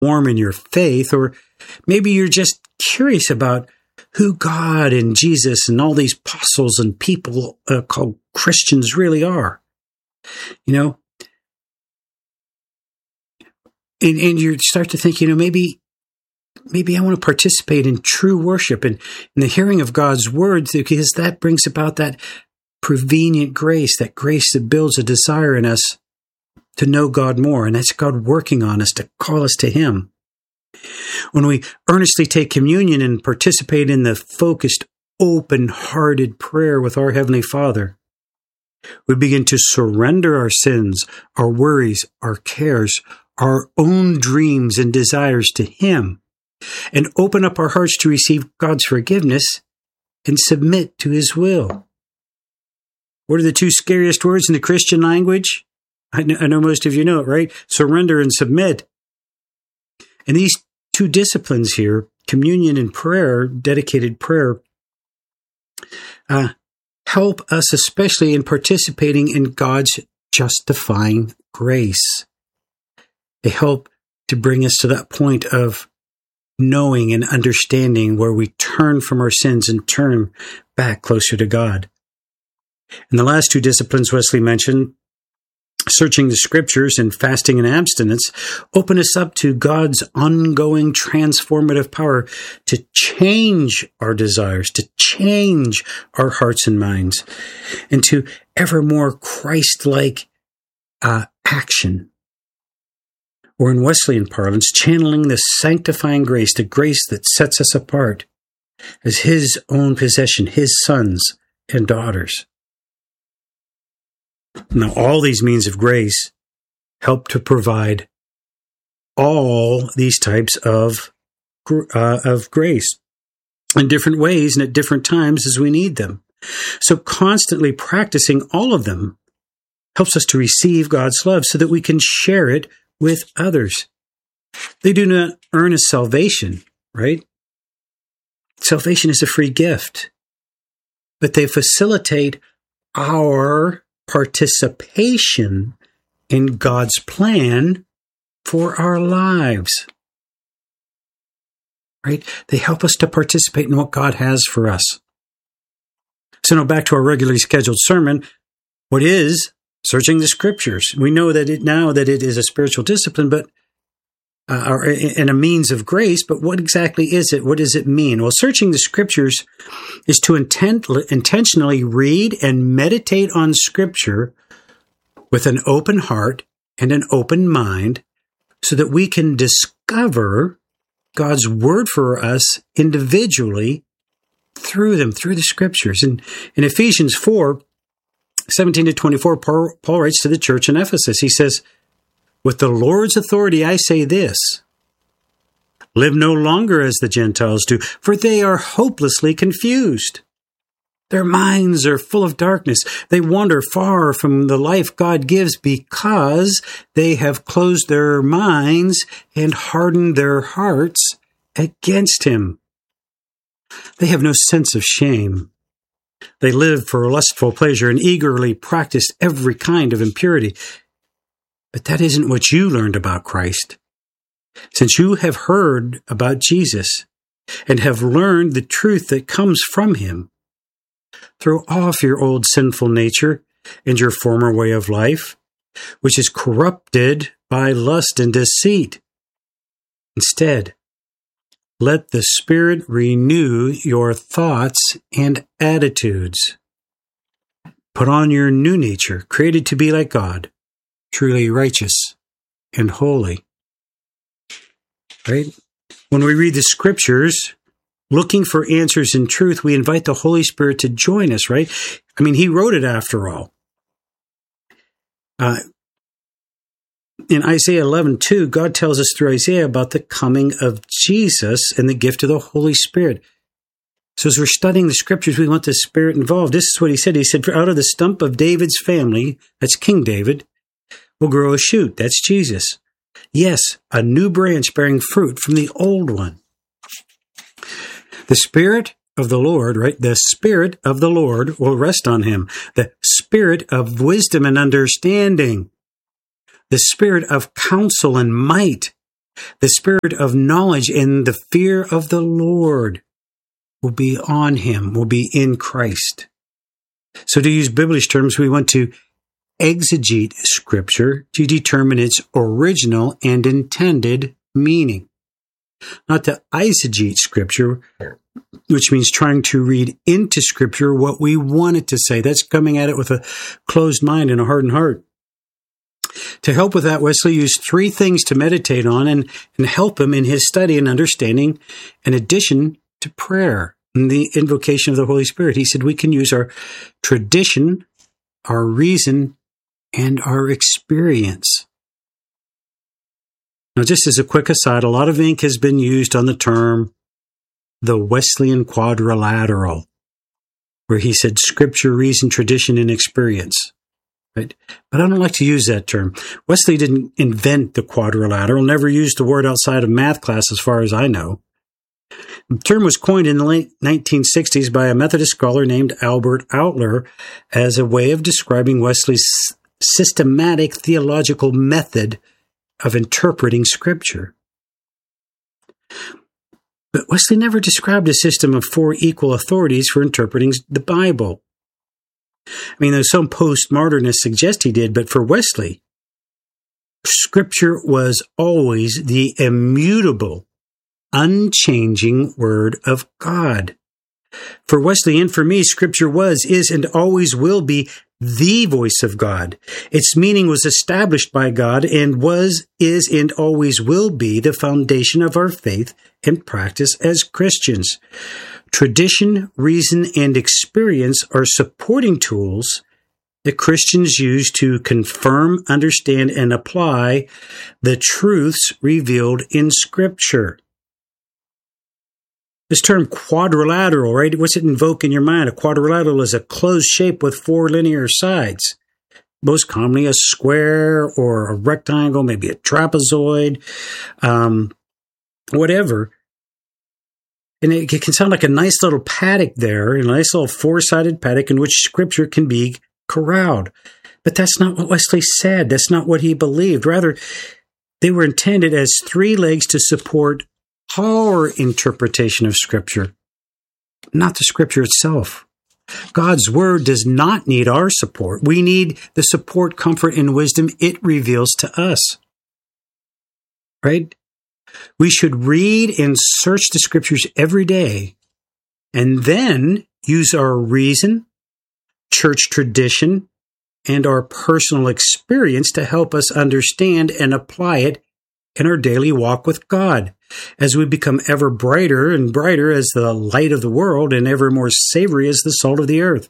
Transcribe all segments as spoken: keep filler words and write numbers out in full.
warm in your faith, or maybe you're just curious about who God and Jesus and all these apostles and people uh, called Christians really are. You know, and, and you start to think, you know, maybe maybe I want to participate in true worship and in the hearing of God's words, because that brings about that prevenient grace, that grace that builds a desire in us to know God more. And that's God working on us to call us to Him. When we earnestly take communion and participate in the focused, open-hearted prayer with our Heavenly Father, we begin to surrender our sins, our worries, our cares, our own dreams and desires to Him, and open up our hearts to receive God's forgiveness and submit to His will. What are the two scariest words in the Christian language? I know, I know most of you know it, right? Surrender and submit. And these two disciplines here, communion and prayer, dedicated prayer, uh, help us especially in participating in God's justifying grace. They help to bring us to that point of knowing and understanding where we turn from our sins and turn back closer to God. And the last two disciplines Wesley mentioned, searching the Scriptures and fasting and abstinence, open us up to God's ongoing transformative power to change our desires, to change our hearts and minds, and to ever more Christ-like uh, action. Or in Wesleyan parlance, channeling the sanctifying grace, the grace that sets us apart as His own possession, His sons and daughters. Now, all these means of grace help to provide all these types of uh, of grace in different ways and at different times as we need them. So constantly practicing all of them helps us to receive God's love so that we can share it with others. They do not earn us salvation, right? Salvation is a free gift, but they facilitate our participation in God's plan for our lives, right? They help us to participate in what God has for us. So now back to our regularly scheduled sermon. What is searching the Scriptures? We know that it now that it is a spiritual discipline, but uh, or, and a means of grace. But what exactly is it? What does it mean? Well, searching the Scriptures is to intent, intentionally read and meditate on Scripture with an open heart and an open mind, so that we can discover God's Word for us individually through them, through the Scriptures. And in Ephesians four, seventeen to twenty-four, Paul, Paul writes to the church in Ephesus. He says, "With the Lord's authority I say this, live no longer as the Gentiles do, for they are hopelessly confused. Their minds are full of darkness. They wander far from the life God gives because they have closed their minds and hardened their hearts against Him. They have no sense of shame. They live for lustful pleasure and eagerly practice every kind of impurity." But that isn't what you learned about Christ. Since you have heard about Jesus and have learned the truth that comes from Him, throw off your old sinful nature and your former way of life, which is corrupted by lust and deceit. Instead, let the Spirit renew your thoughts and attitudes. Put on your new nature, created to be like God, truly righteous and holy. Right? When we read the Scriptures, looking for answers in truth, we invite the Holy Spirit to join us, right? I mean, He wrote it after all. Uh, in Isaiah eleven two, God tells us through Isaiah about the coming of Jesus and the gift of the Holy Spirit. So as we're studying the Scriptures, we want the Spirit involved. This is what He said. He said, "Out of the stump of David's family," that's King David, "will grow a shoot," that's Jesus. "Yes, a new branch bearing fruit from the old one." The Spirit of the Lord, right? The Spirit of the Lord will rest on Him. The Spirit of wisdom and understanding. The Spirit of counsel and might The spirit of knowledge and the fear of the Lord will be on him, will be in Christ. So to use biblical terms, we want to exegete Scripture to determine its original and intended meaning. Not to eisegete Scripture, which means trying to read into Scripture what we want it to say. That's coming at it with a closed mind and a hardened heart. To help with that, Wesley used three things to meditate on and, and help him in his study and understanding, in addition to prayer and the invocation of the Holy Spirit. He said we can use our tradition, our reason, and our experience. Now, just as a quick aside, a lot of ink has been used on the term the Wesleyan quadrilateral, where he said Scripture, reason, tradition, and experience. Right? But I don't like to use that term. Wesley didn't invent the quadrilateral, never used the word outside of math class as far as I know. The term was coined in the late nineteen sixties by a Methodist scholar named Albert Outler as a way of describing Wesley's systematic theological method of interpreting Scripture. But Wesley never described a system of four equal authorities for interpreting the Bible. I mean, though some postmodernists suggest he did, but for Wesley, Scripture was always the immutable, unchanging Word of God. For Wesley and for me, Scripture was, is, and always will be the voice of God. Its meaning was established by God and was, is, and always will be the foundation of our faith and practice as Christians. Tradition, reason, and experience are supporting tools that Christians use to confirm, understand, and apply the truths revealed in Scripture. This term quadrilateral, right? What's it invoke in your mind? A quadrilateral is a closed shape with four linear sides. Most commonly a square or a rectangle, maybe a trapezoid, um, whatever. And it can sound like a nice little paddock there, a nice little four-sided paddock in which Scripture can be corralled. But that's not what Wesley said. That's not what he believed. Rather, they were intended as three legs to support our interpretation of Scripture, not the Scripture itself. God's Word does not need our support. We need the support, comfort, and wisdom it reveals to us. Right? We should read and search the Scriptures every day and then use our reason, church tradition, and our personal experience to help us understand and apply it in our daily walk with God. As we become ever brighter and brighter as the light of the world and ever more savory as the salt of the earth.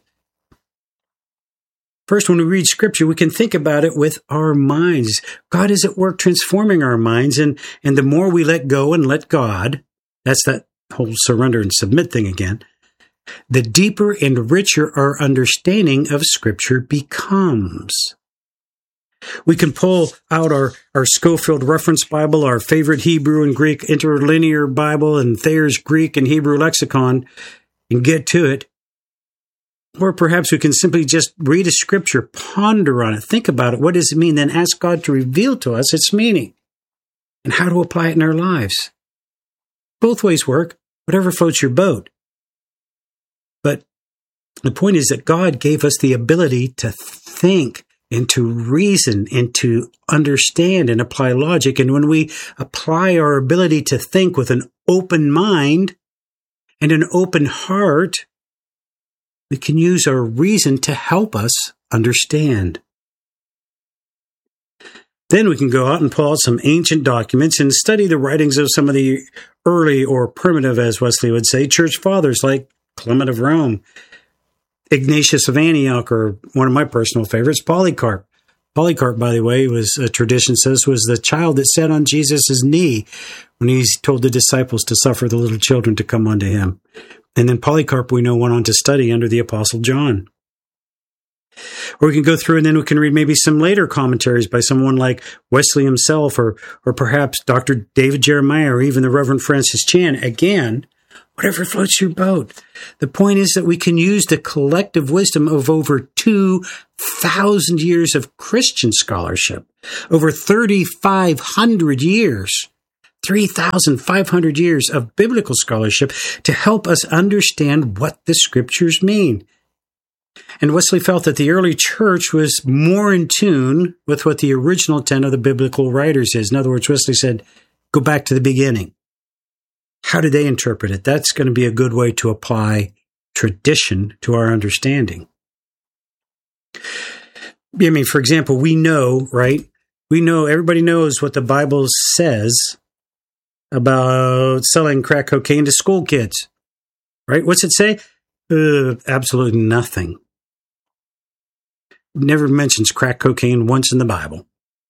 First, when we read Scripture, we can think about it with our minds. God is at work transforming our minds, and, and the more we let go and let God, that's that whole surrender and submit thing again, the deeper and richer our understanding of Scripture becomes. We can pull out our, our Schofield Reference Bible, our favorite Hebrew and Greek interlinear Bible, and Thayer's Greek and Hebrew lexicon, and get to it. Or perhaps we can simply just read a Scripture, ponder on it, think about it. What does it mean? Then ask God to reveal to us its meaning and how to apply it in our lives. Both ways work, whatever floats your boat. But the point is that God gave us the ability to think and to reason and to understand and apply logic. And when we apply our ability to think with an open mind and an open heart, we can use our reason to help us understand. Then we can go out and pull out some ancient documents and study the writings of some of the early, or primitive, as Wesley would say, church fathers like Clement of Rome, Ignatius of Antioch, or one of my personal favorites, Polycarp. Polycarp, by the way, was, a tradition says, was the child that sat on Jesus' knee when he told the disciples to suffer the little children to come unto him. And then Polycarp, we know, went on to study under the Apostle John. Or we can go through and then we can read maybe some later commentaries by someone like Wesley himself, or or perhaps Doctor David Jeremiah, or even the Reverend Francis Chan. Again, whatever floats your boat. The point is that we can use the collective wisdom of over two thousand years of Christian scholarship, over thirty-five hundred years three thousand five hundred years of biblical scholarship to help us understand what the scriptures mean. And Wesley felt that the early church was more in tune with what the original intent of the biblical writers is. In other words, Wesley said, go back to the beginning. How did they interpret it? That's going to be a good way to apply tradition to our understanding. I mean, for example, we know, right? We know, everybody knows what the Bible says about selling crack cocaine to school kids, right? What's it say? Uh, absolutely nothing. Never mentions crack cocaine once in the Bible.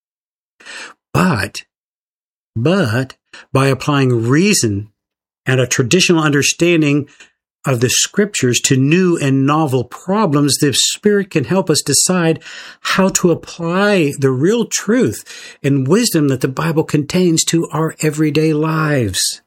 But, but by applying reason and a traditional understanding of the scriptures to new and novel problems, the Spirit can help us decide how to apply the real truth and wisdom that the Bible contains to our everyday lives.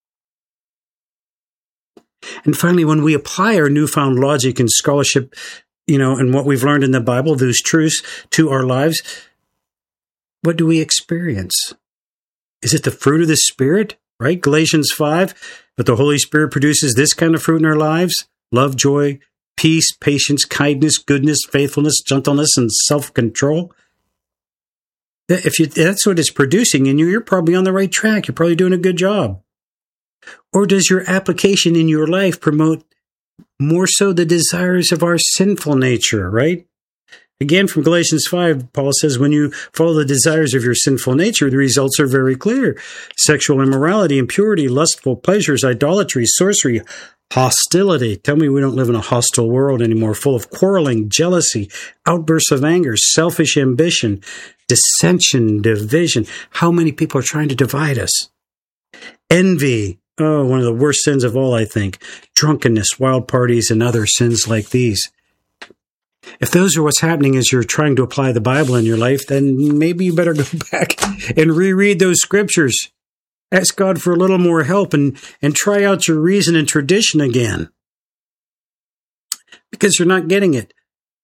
And finally, when we apply our newfound logic and scholarship, you know, and what we've learned in the Bible, those truths to our lives, what do we experience? Is it the fruit of the Spirit? Right? Galatians five, but the Holy Spirit produces this kind of fruit in our lives: love, joy, peace, patience, kindness, goodness, faithfulness, gentleness, and self-control. If you, that's what it's producing in you, you're probably on the right track. You're probably doing a good job. Or does your application in your life promote more so the desires of our sinful nature, right? Again, from Galatians five, Paul says, when you follow the desires of your sinful nature, the results are very clear. Sexual immorality, impurity, lustful pleasures, idolatry, sorcery, hostility. Tell me we don't live in a hostile world anymore, full of quarreling, jealousy, outbursts of anger, selfish ambition, dissension, division. How many people are trying to divide us? Envy. Oh, one of the worst sins of all, I think. Drunkenness, wild parties, and other sins like these. If those are what's happening as you're trying to apply the Bible in your life, then maybe you better go back and reread those scriptures. Ask God for a little more help and, and try out your reason and tradition again. Because you're not getting it.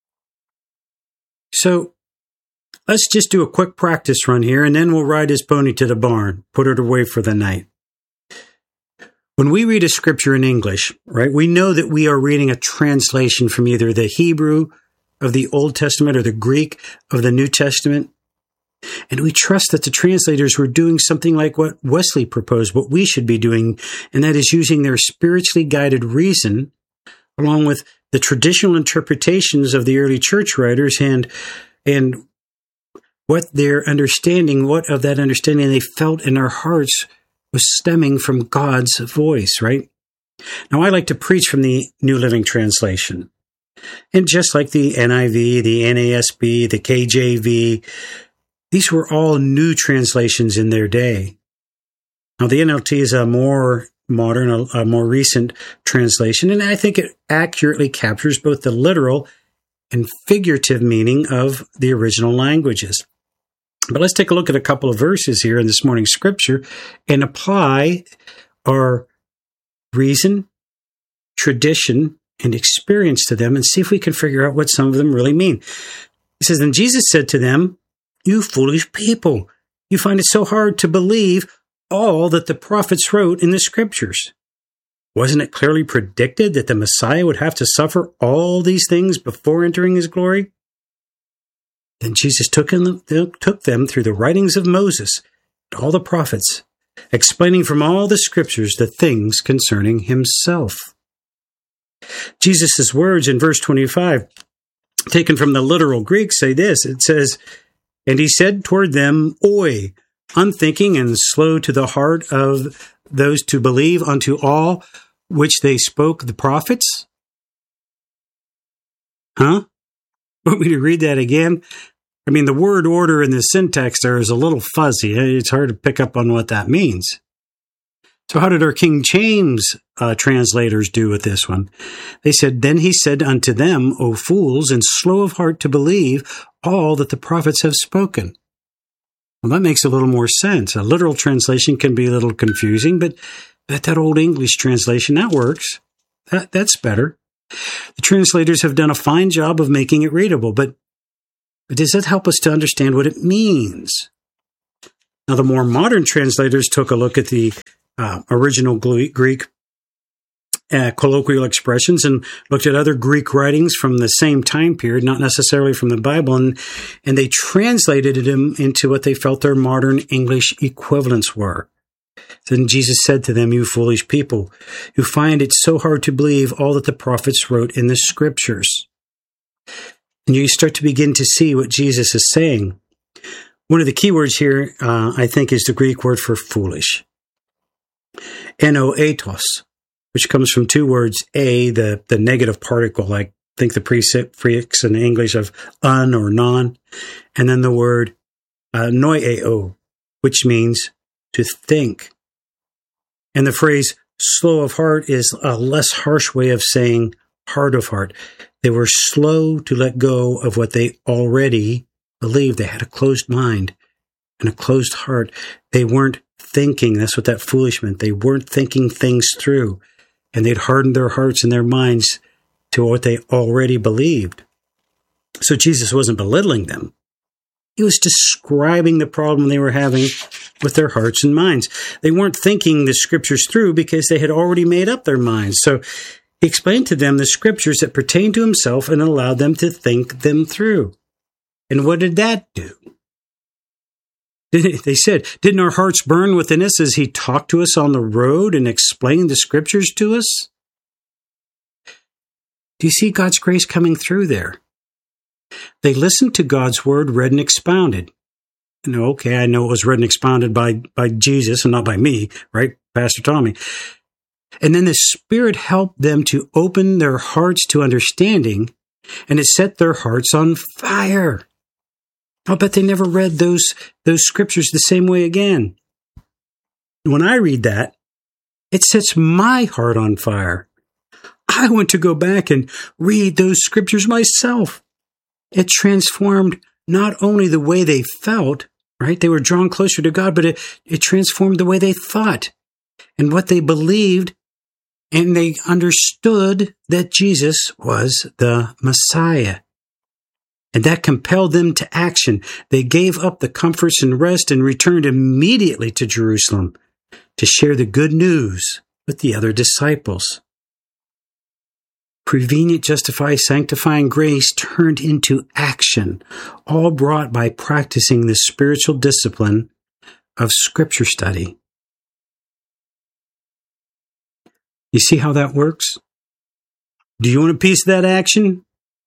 So let's just do a quick practice run here, and then we'll ride his pony to the barn, put it away for the night. When we read a scripture in English, right, we know that we are reading a translation from either the Hebrew of the Old Testament or the Greek of the New Testament. And we trust that the translators were doing something like what Wesley proposed, what we should be doing, and that is using their spiritually guided reason, along with the traditional interpretations of the early church writers and, and what their understanding, what of that understanding they felt in their hearts was stemming from God's voice, right? Now, I like to preach from the New Living Translation. And just like the N I V, the N A S B, the K J V, these were all new translations in their day. Now, the N L T is a more modern, a, a more recent translation, and I think it accurately captures both the literal and figurative meaning of the original languages. But let's take a look at a couple of verses here in this morning's scripture and apply our reason, tradition, and experience to them and see if we can figure out what some of them really mean. It says, "Then Jesus said to them, 'You foolish people, you find it so hard to believe all that the prophets wrote in the scriptures. Wasn't it clearly predicted that the Messiah would have to suffer all these things before entering his glory?' Then Jesus took them, took them through the writings of Moses and all the prophets, explaining from all the scriptures the things concerning himself." Jesus' words in verse twenty-five, taken from the literal Greek, say this. It says, "And he said toward them, Oi, unthinking and slow to the heart of those to believe unto all which they spoke the prophets." Huh? Want me to read that again? I mean, the word order in the syntax there is a little fuzzy. It's hard to pick up on what that means. So how did our King James uh, translators do with this one? They said, "Then he said unto them, O fools, and slow of heart to believe all that the prophets have spoken." Well, that makes a little more sense. A literal translation can be a little confusing, but that, that old English translation, that works. That, that's better. The translators have done a fine job of making it readable, but, but does that help us to understand what it means? Now, the more modern translators took a look at the uh, original Greek uh, colloquial expressions and looked at other Greek writings from the same time period, not necessarily from the Bible, and, and they translated them into what they felt their modern English equivalents were. Then Jesus said to them, "You foolish people, who find it so hard to believe all that the prophets wrote in the Scriptures." And you start to begin to see what Jesus is saying. One of the key words here, uh, I think, is the Greek word for foolish. Enoetos, which comes from two words, a, the, the negative particle, like think the prefix in English of un or non, and then the word uh, noieo, which means to think. And the phrase slow of heart is a less harsh way of saying hard of heart. They were slow to let go of what they already believed. They had a closed mind and a closed heart. They weren't thinking. That's what that foolish meant. They weren't thinking things through. And they'd hardened their hearts and their minds to what they already believed. So Jesus wasn't belittling them. He was describing the problem they were having with their hearts and minds. They weren't thinking the Scriptures through because they had already made up their minds. So he explained to them the Scriptures that pertained to himself and allowed them to think them through. And what did that do? They said, "Didn't our hearts burn within us as he talked to us on the road and explained the Scriptures to us?" Do you see God's grace coming through there? They listened to God's word read and expounded. You know, okay, I know it was read and expounded by, by Jesus and not by me, right, Pastor Tommy? And then the Spirit helped them to open their hearts to understanding, and it set their hearts on fire. I'll bet they never read those, those Scriptures the same way again. When I read that, it sets my heart on fire. I want to go back and read those Scriptures myself. It transformed not only the way they felt, right? They were drawn closer to God, but it, it transformed the way they thought and what they believed, and they understood that Jesus was the Messiah. And that compelled them to action. They gave up the comforts and rest and returned immediately to Jerusalem to share the good news with the other disciples. Prevenient, justifying, sanctifying grace turned into action, all brought by practicing the spiritual discipline of Scripture study. You see how that works? Do you want a piece of that action?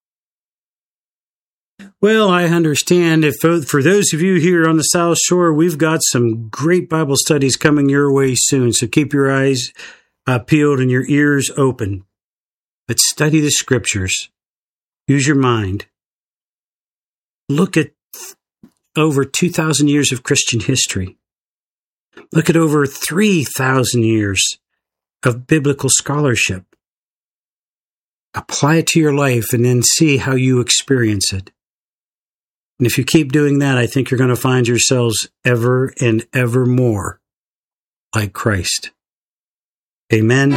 Well, I understand if for those of you here on the South Shore, we've got some great Bible studies coming your way soon, so keep your eyes uh, peeled and your ears open. But study the Scriptures. Use your mind. Look at over two thousand years of Christian history. Look at over three thousand years of biblical scholarship. Apply it to your life and then see how you experience it. And if you keep doing that, I think you're going to find yourselves ever and ever more like Christ. Amen.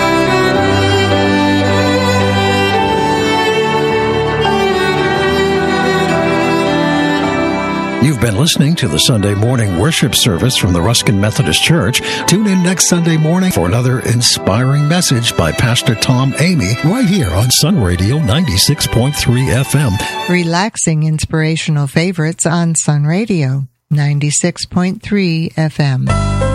You've been listening to the Sunday morning worship service from the Ruskin Methodist Church. Tune in next Sunday morning for another inspiring message by Pastor Tom Amy right here on Sun Radio ninety-six point three F M. Relaxing inspirational favorites on Sun Radio ninety-six point three F M.